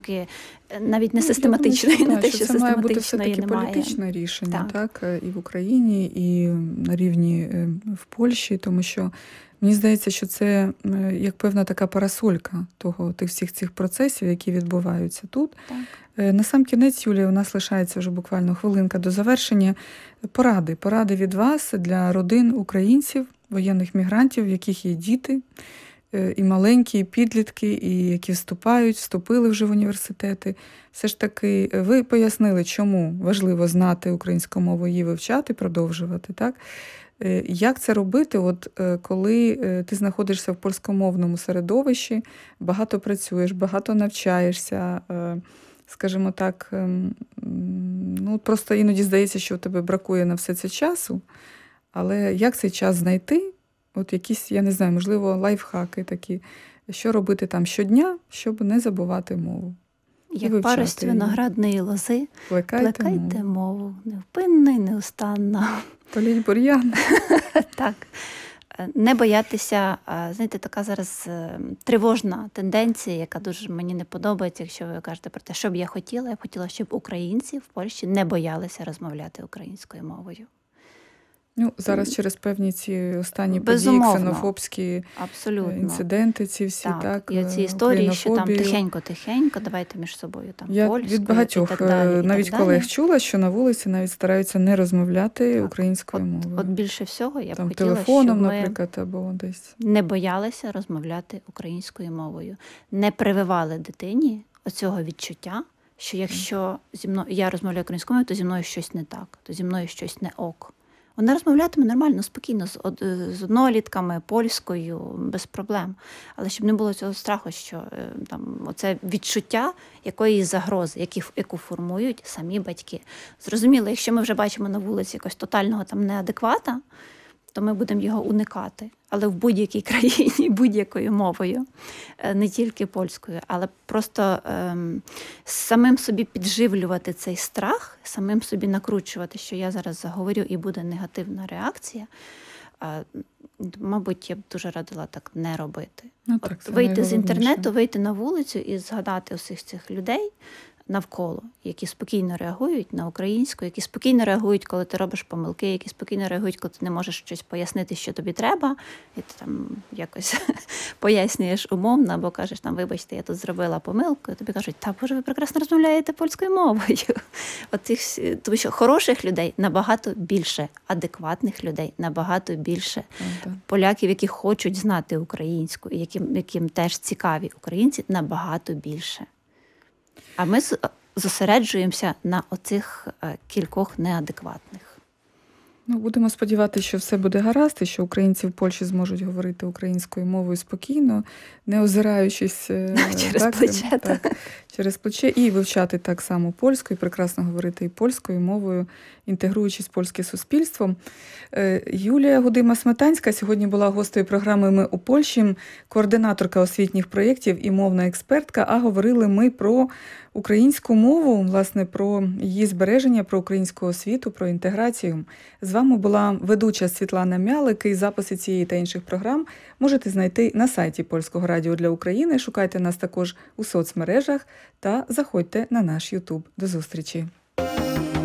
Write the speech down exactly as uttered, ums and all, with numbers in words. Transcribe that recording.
навіть не систематичної, думаю, не те, що що це має бути систематичної все-таки немає. політичне рішення, Так. так, і в Україні, і на рівні в Польщі, тому що мені здається, що це як певна така парасолька того, тих всіх цих процесів, які відбуваються тут. Так. На сам кінець, Юлія, у нас лишається вже буквально хвилинка до завершення. Поради. Поради від вас для родин українців, воєнних мігрантів, в яких є діти, і маленькі, і підлітки, і які вступають, вступили вже в університети. Все ж таки, ви пояснили, чому важливо знати українську мову, її вивчати, продовжувати, так? Як це робити, от коли ти знаходишся в польськомовному середовищі, багато працюєш, багато навчаєшся, скажімо так, ну просто іноді здається, що у тебе бракує на все це часу, але як цей час знайти? От якісь, я не знаю, можливо, лайфхаки такі, що робити там щодня, щоб не забувати мову. Як парость виноградної лози, плекайте, плекайте мову. мову, невпинно і неустанно. Політь бур'ян. Так. Не боятися, знаєте, така зараз тривожна тенденція, яка дуже мені не подобається, якщо ви кажете про те, що б я хотіла. Я б хотіла, щоб українці в Польщі не боялися розмовляти українською мовою. Ну, зараз через певні ці останні Безумовно. події, ксенофобські Абсолютно. інциденти, ці всі, так, так і ці історії, що там тихенько-тихенько, давайте між собою там Я польською від багатьох і так далі, навіть і так колег далі. чула, що на вулиці навіть стараються не розмовляти Так. українською от, мовою. От більше всього я там, б хотіла, телефоном, щоб ми наприклад, або десь. не боялися розмовляти українською мовою, не прививали дитині оцього відчуття, що якщо зі мною я розмовляю українською мовою, то зі мною щось не так, то зі мною щось не ок. Вона розмовлятиме нормально, спокійно, з, од, з однолітками, польською, без проблем. Але щоб не було цього страху, що там, оце відчуття якоїсь загрози, які, яку формують самі батьки. Зрозуміло, якщо ми вже бачимо на вулиці якогось тотального там неадеквата, то ми будемо його уникати. Але в будь-якій країні, будь-якою мовою, не тільки польською, але просто ем, самим собі підживлювати цей страх, самим собі накручувати, що я зараз заговорю і буде негативна реакція, е, мабуть, я б дуже радила так не робити. Ну, так, От вийти з інтернету, вийти на вулицю і згадати усіх цих людей навколо, які спокійно реагують на українську, які спокійно реагують, коли ти робиш помилки, які спокійно реагують, коли ти не можеш щось пояснити, що тобі треба, і ти там якось пояснюєш умовно, або кажеш, там, вибачте, я тут зробила помилку, і тобі кажуть, та, боже, ви прекрасно розмовляєте польською мовою. От цих, тому що хороших людей набагато більше, адекватних людей набагато більше, Правда. Поляків, які хочуть знати українську, і яким, яким теж цікаві українці, набагато більше. А ми зосереджуємося на оцих кількох неадекватних. Ну, будемо сподіватися, що все буде гаразд, і що українці в Польщі зможуть говорити українською мовою спокійно, не озираючись через так, плече, так, так. через плече, і вивчати так само польською, і прекрасно говорити і польською мовою, інтегруючись в польське суспільство. Юлія Гудима-Сметанська сьогодні була гостею програми «Ми у Польщі», координаторка освітніх проєктів і мовна експертка, а говорили ми про українську мову, власне, про її збереження, про українську освіту, про інтеграцію. З вами була ведуча Світлана Мялик, і записи цієї та інших програм можете знайти на сайті Польського радіо для України. Шукайте нас також у соцмережах та заходьте на наш Ютуб. До зустрічі!